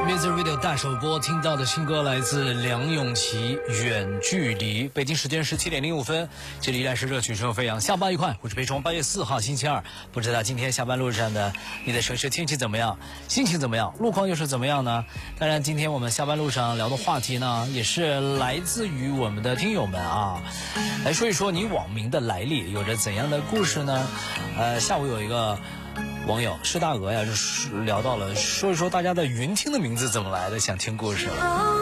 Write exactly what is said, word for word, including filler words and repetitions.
Music Radio 大首播听到的新歌来自梁咏琪《远距离》。北京时间十七点零五分，这里依然是热曲声飞扬。下班愉快，我是裴冲。八月四号星期二，不知道今天下班路上的你的城市天气怎么样，心情怎么样，路况又是怎么样呢？当然，今天我们下班路上聊的话题呢，也是来自于我们的听友们啊，来说一说你网名的来历，有着怎样的故事呢？呃，下午有一个网友施大鹅呀，就聊到了说一说大家的云听的名字怎么来的，想听故事了。